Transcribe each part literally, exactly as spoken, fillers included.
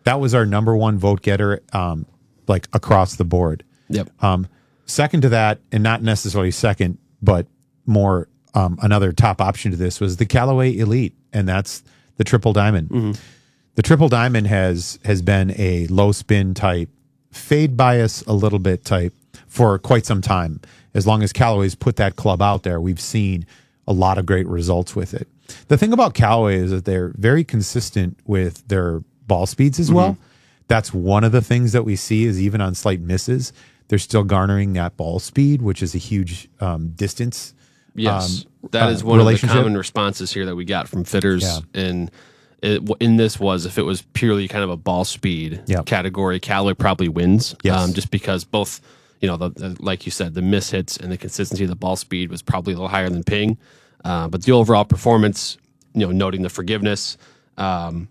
That was our number one vote getter, um, like across the board. Yep. Um, second to that, and not necessarily second, but more um, another top option to this was the Callaway Elite, and that's the Triple Diamond. Mm-hmm. The Triple Diamond has has been a low spin type, fade bias a little bit type for quite some time. As long as Callaway's put that club out there, we've seen a lot of great results with it. The thing about Callaway is that they're very consistent with their ball speeds as well. Mm-hmm. That's one of the things that we see is even on slight misses, they're still garnering that ball speed, which is a huge um, distance. Yes, um, that is uh, one of the common responses here that we got from fitters. Yeah. And it, in this was if it was purely kind of a ball speed yep. category, Callaway probably wins. Yes. Um, just because both, you know, the, the, like you said, the miss hits and the consistency of the ball speed was probably a little higher than Ping. Uh, but the overall performance, you know, noting the forgiveness, um,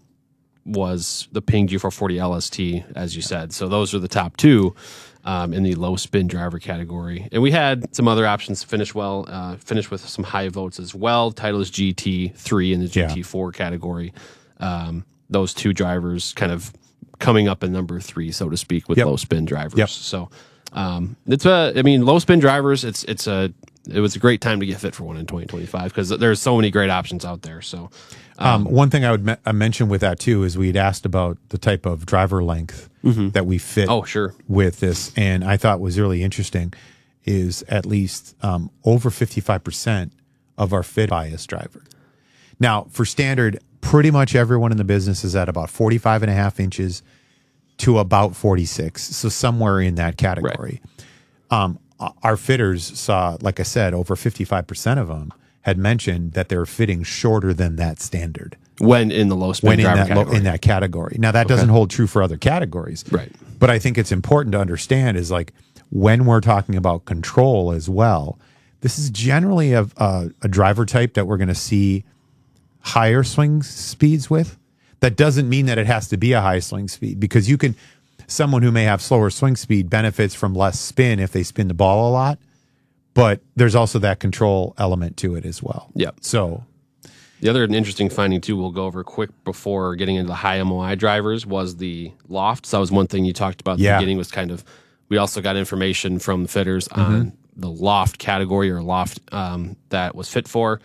was the Ping G four forty L S T, as you said. So those are the top two um, in the low spin driver category. And we had some other options to finish well, uh, finish with some high votes as well. Titleist G T three in the G T four yeah. category. Um, those two drivers kind of coming up in number three, so to speak, with yep. low spin drivers. Yep. So um, it's a, I mean, low spin drivers, it's, it's a, it was a great time to get fit for one in twenty twenty-five because there's so many great options out there. So, um, um, one thing I would me- I mention with that too is we'd asked about the type of driver length mm-hmm. that we fit. Oh, sure. With this, and I thought was really interesting is at least um, over fifty-five percent of our fit bias driver. Now, for standard, pretty much everyone in the business is at about forty-five and a half inches to about forty-six, so somewhere in that category. Right. Um, our fitters saw, like I said, over fifty-five percent of them had mentioned that they're fitting shorter than that standard. When in the low spin when driver in that, category. Low, in that category. Now, that okay. doesn't hold true for other categories. Right. But I think it's important to understand is like when we're talking about control as well, this is generally a, a, a driver type that we're going to see higher swing speeds with. That doesn't mean that it has to be a high swing speed because you can... Someone who may have slower swing speed benefits from less spin if they spin the ball a lot, but there's also that control element to it as well. Yeah. So the other interesting finding too, we'll go over quick before getting into the high M O I drivers was the loft. So that was one thing you talked about at yeah. the beginning was kind of, we also got information from the fitters mm-hmm. on the loft category or loft um, that was fit for,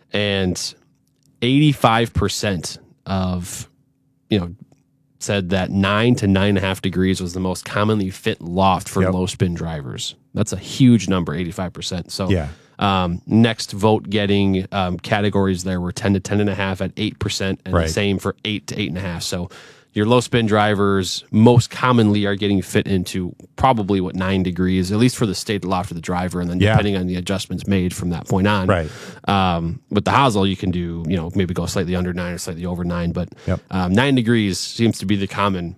and eighty-five percent of, you know, said that nine to nine and a half degrees was the most commonly fit loft for yep. low spin drivers. That's a huge number, eighty-five percent. So yeah. um, next vote getting um, categories there were ten to ten and a half at eight percent and right. the same for eight to eight and a half. So your low spin drivers most commonly are getting fit into probably what nine degrees, at least for the state loft of the driver. And then yeah. depending on the adjustments made from that point on, right. um, with the Hazel, you can do, you know, maybe go slightly under nine or slightly over nine, but yep. um, nine degrees seems to be the common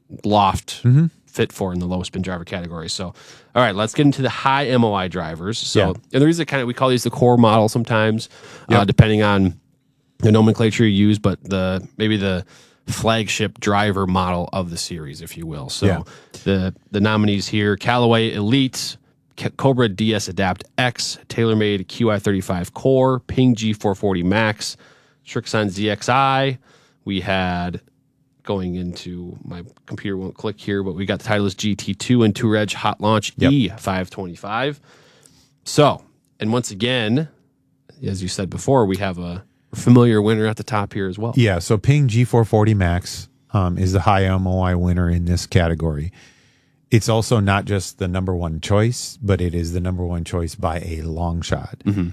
loft mm-hmm. fit for in the low spin driver category. So, all right, let's get into the high M O I drivers. So, yeah. and the reason kind of, we call these the core model sometimes, yep. uh, depending on the nomenclature you use, but the, maybe the flagship driver model of the series, if you will. So yeah. the, the nominees here, Callaway Elite, Cobra D S Adapt X, TaylorMade Q I thirty-five Core, Ping G four forty Max, Srixon Z X I. We had, going into, my computer won't click here, but we got the Titleist G T two and Touareg Hot Launch yep. E five twenty-five. So, and once again, as you said before, we have a familiar winner at the top here as well. Yeah, so Ping G four forty Max um, is the high M O I winner in this category. It's also not just the number one choice, but it is the number one choice by a long shot. Mm-hmm.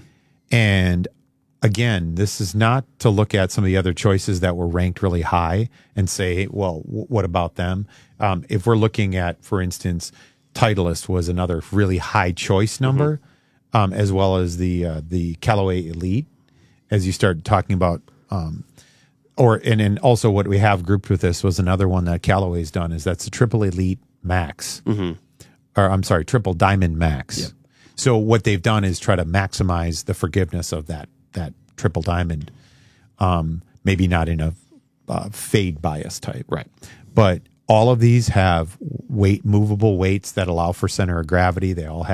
And again, this is not to look at some of the other choices that were ranked really high and say, well, w- what about them? Um, if we're looking at, for instance, Titleist was another really high choice number, mm-hmm. um, as well as the uh, the Callaway Elite. As you start talking about, um, or and and also what we have grouped with this was another one that Callaway's done is that's the Triple Elite Max, mm-hmm. or I'm sorry, Triple Diamond Max. Yep. So what they've done is try to maximize the forgiveness of that that Triple Diamond, um, maybe not in a uh, fade bias type, right? But all of these have weight movable weights that allow for center of gravity. They all have